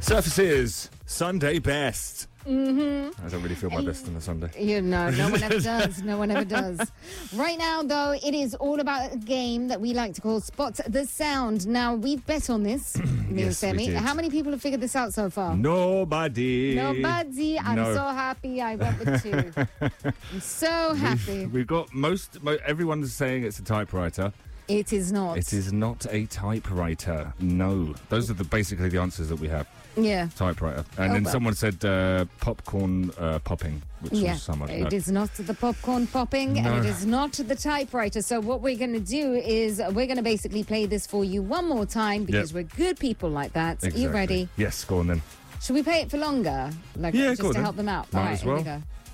Surfaces, Sunday best. I don't really feel my best on a Sunday. You know, no one ever does. No one ever does. Right now, though, it is all about a game that we like to call Spot the Sound. Now, we've bet on this, me and Yes, we Femi. did. How many people have figured this out so far? Nobody. Nobody. I'm No. so happy I went with two. I'm so happy. We've got everyone's saying it's a typewriter. It is not. It is not a typewriter. No. Those are basically the answers that we have. Yeah. Typewriter. And then well. someone said popcorn popping, which was someone. It is not the popcorn popping, No. and it is not the typewriter. So what we're going to do is we're going to basically play this for you one more time because we're good people like that. Exactly. Are you ready? Yes, go on then. Should we play it for longer? Yeah, just go on to then. help them out. Might All right, as well. here we go.